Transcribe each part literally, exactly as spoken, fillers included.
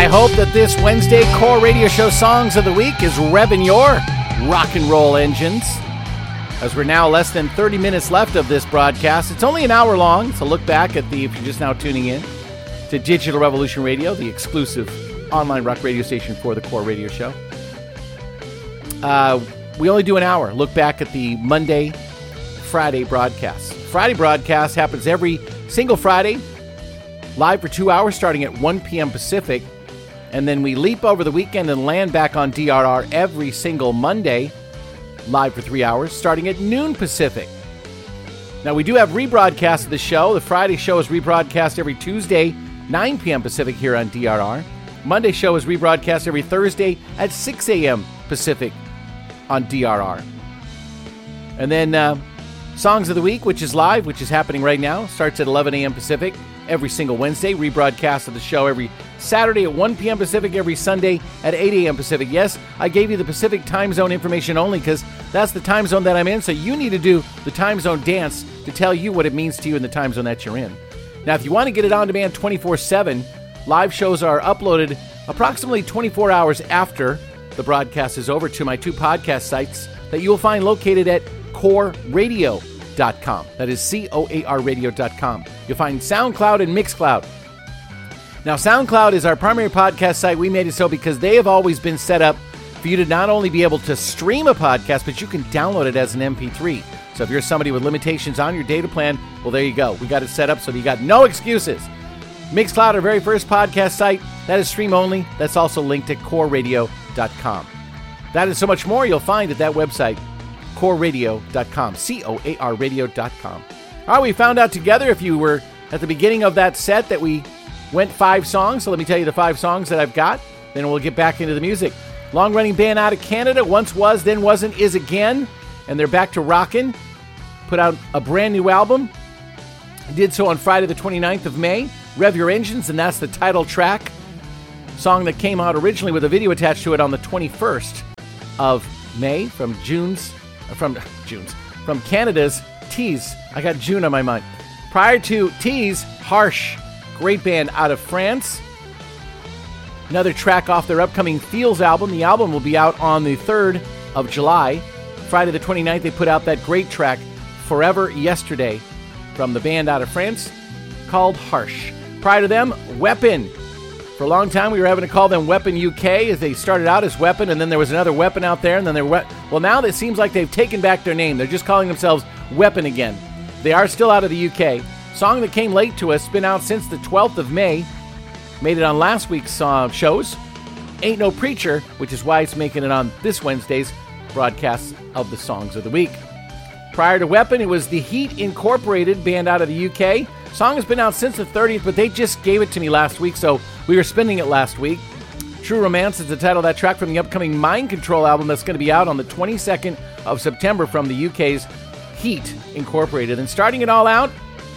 I hope that this Wednesday Core Radio Show Songs of the Week is revving your rock and roll engines. As we're now less than thirty minutes left of this broadcast. It's only an hour long. It's a look back at the, if you're just now tuning in, to Digital Revolution Radio, the exclusive online rock radio station for the Core Radio Show. Uh, we only do an hour. Look back at the Monday, Friday broadcasts. Friday broadcast happens every single Friday, live for two hours starting at one p.m. Pacific. And then we leap over the weekend and land back on D R R every single Monday, live for three hours, starting at noon Pacific. Now, we do have rebroadcasts of the show. The Friday show is rebroadcast every Tuesday, nine p.m. Pacific here on D R R. Monday show is rebroadcast every Thursday at six a.m. Pacific on D R R. And then uh, Songs of the Week, which is live, which is happening right now, starts at eleven a.m. Pacific every single Wednesday. Rebroadcast of the show every Saturday at one p.m. Pacific, every Sunday at eight a.m. Pacific. Yes, I gave you the Pacific time zone information only because that's the time zone that I'm in, so you need to do the time zone dance to tell you what it means to you in the time zone that you're in. Now, if you want to get it on demand twenty-four seven, live shows are uploaded approximately twenty-four hours after the broadcast is over to my two podcast sites that you will find located at core radio dot com. That is C O A R radio dot com. You'll find SoundCloud and Mixcloud. Now, SoundCloud is our primary podcast site. We made it so because they have always been set up for you to not only be able to stream a podcast, but you can download it as an M P three. So if you're somebody with limitations on your data plan, well, there you go. We got it set up so that you got no excuses. Mixcloud, our very first podcast site, that is stream only. That's also linked at core radio dot com. That and so much more you'll find at that website, core radio dot com, C O A R radio dot com. All right, we found out together, if you were at the beginning of that set, that we went five songs. So let me tell you the five songs that I've got. Then we'll get back into the music. Long-running band out of Canada, once was, then wasn't, is again. And they're back to rockin'. Put out a brand new album. Did so on Friday the twenty-ninth of May. Rev Your Engines, and that's the title track. Song that came out originally with a video attached to it on the twenty-first of May from June's, from June's, from Canada's Tease. I got June on my mind. Prior to Tease, Harsh, great band out of France. Another track off their upcoming Feels album. The album will be out on the third of July. Friday the twenty-ninth, they put out that great track, Forever Yesterday, from the band out of France called Harsh. Prior to them, Weapon. For a long time, we were having to call them Weapon U K, as they started out as Weapon, and then there was another Weapon out there, and then they were... Well, now it seems like they've taken back their name. They're just calling themselves Weapon again. They are still out of the U K. Song that came late to us, been out since the twelfth of May. Made it on last week's uh, shows. Ain't No Preacher, which is why it's making it on this Wednesday's broadcast of the Songs of the Week. Prior to Weapon, it was the Heat Incorporated, band out of the U K. Song has been out since the thirtieth, but they just gave it to me last week, so we were spinning it last week. True Romance is the title of that track from the upcoming Mind Control album that's going to be out on the twenty-second of September from the U K's Heat Incorporated. And starting it all out,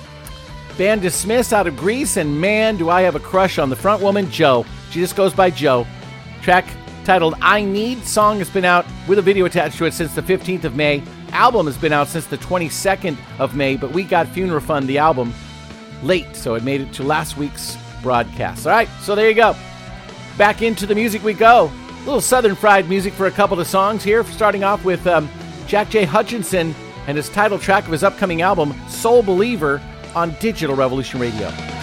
band Dismiss out of Greece, and man, do I have a crush on the front woman, Jo. She just goes by Jo. Track titled I Need. Song has been out with a video attached to it since the fifteenth of May. Album has been out since the twenty-second of May, but we got Funeral Fund, the album, late, so it made it to last week's broadcast. All right, so there you go. Back into the music we go. A little Southern fried music for a couple of songs here, starting off with um, Jack J. Hutchinson and his title track of his upcoming album, Soul Believer, on Digital Revolution Radio.